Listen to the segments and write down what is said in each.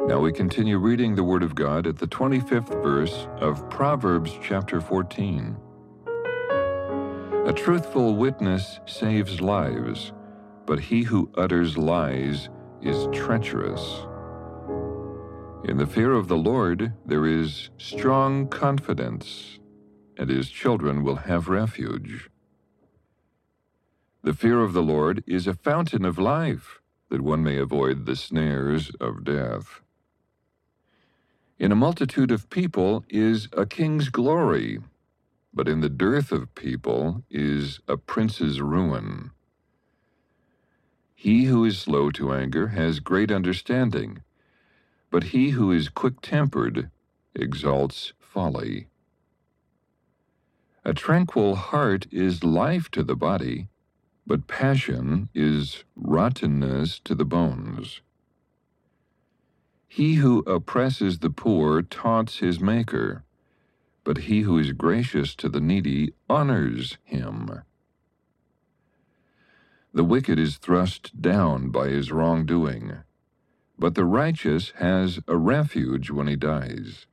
Now we continue reading the Word of God at the 25th verse of Proverbs chapter 14. A truthful witness saves lives, but he who utters lies is treacherous. In the fear of the Lord there is strong confidence, and his children will have refuge. The fear of the Lord is a fountain of life, that one may avoid the snares of death. In a multitude of people is a king's glory, but in the dearth of people is a prince's ruin. He who is slow to anger has great understanding, but he who is quick-tempered exalts folly. A tranquil heart is life to the body, but passion is rottenness to the bones. He who oppresses the poor taunts his Maker, but he who is gracious to the needy honors him. The wicked is thrust down by his wrongdoing, but the righteous has a refuge when he dies.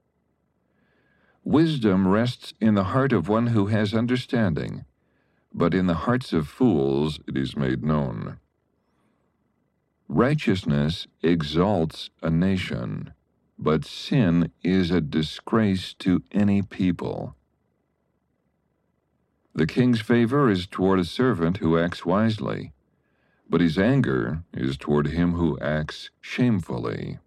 Wisdom rests in the heart of one who has understanding, but in the hearts of fools it is made known. Righteousness exalts a nation, but sin is a disgrace to any people. The king's favor is toward a servant who acts wisely, but his anger is toward him who acts shamefully.